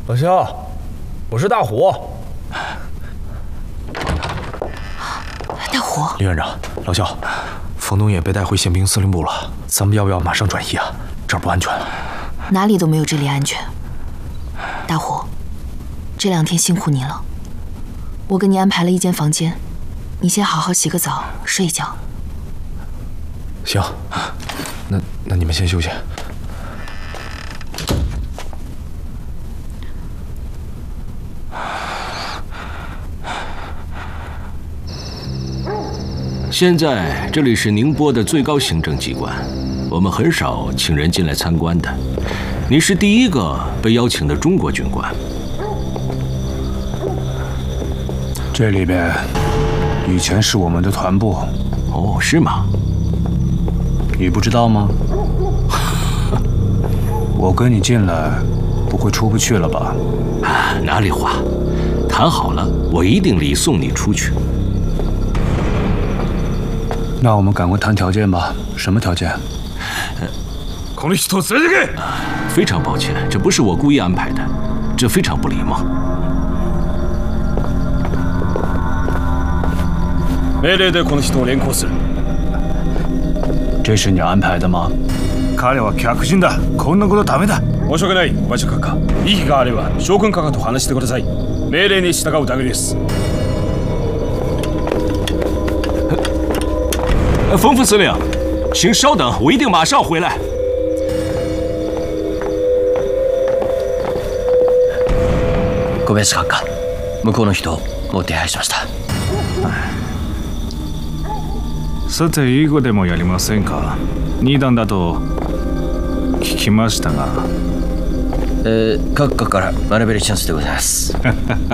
老肖，我是大虎。 大虎， 李院长，老肖，冯东野被带回宪兵司令部了，咱们要不要马上转移啊？这儿不安全。 哪里都没有这里安全。大虎，这2天辛苦你了。我给你安排了一间房间，你先好好洗个澡，睡一觉。 行，那你们先休息。 现在这里是宁波的最高行政机关，我们很少请人进来参观的。你是第一个被邀请的中国军官。 这里边以前是我们的团部。 哦，是吗？ 你不知道吗？我跟你进来，不会出不去了吧？ 啊，哪里话，谈好了，我一定礼送你出去。 那我们赶快谈条件吧。什么条件？ この人連れてけ！ 非常抱歉，这不是我故意安排的，这非常不礼貌。 命令でこの人を連行する。 这是你安排的吗？ 彼は客人だ。こんなことダメだ。申し訳ない、馬車閣下。意義があれば将軍閣下と話してください。命令に従うだけです。 冯副司令，请稍等，我一定马上回来。 ごめんなさい、閣下。向こうの人もう手配しました。 さて、英語でもやりませんか。2段だと聞きましたが。 閣下から学べるチャンスでございます。